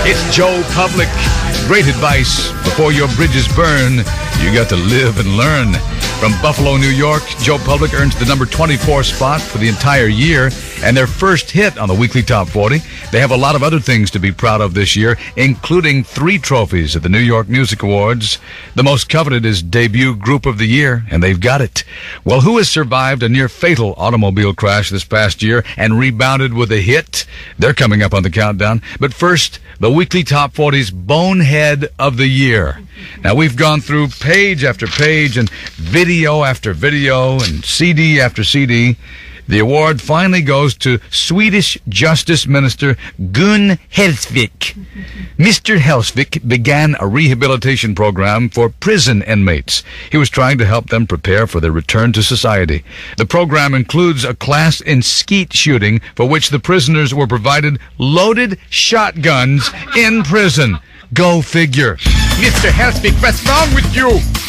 It's Joe Public. Great advice. Before your bridges burn, you got to live and learn. From Buffalo, New York, Joe Public earns the number 24 spot for the entire year and their first hit on the weekly Top 40. They have a lot of other things to be proud of this year, including 3 trophies at the New York Music Awards. The most coveted is Debut Group of the Year, and they've got it. Well, who has survived a near-fatal automobile crash this past year and rebounded with a hit? They're coming up on the countdown. But first, the weekly Top 40's Bonehead of the Year. Now, we've gone through page after page and video after video and CD after CD. The award finally goes to Swedish Justice Minister Gun Hellsvik. Mr. Hellsvik began a rehabilitation program for prison inmates. He was trying to help them prepare for their return to society. The program includes a class in skeet shooting for which the prisoners were provided loaded shotguns in prison. Go figure. Mr. Hellsvik, what's wrong with you?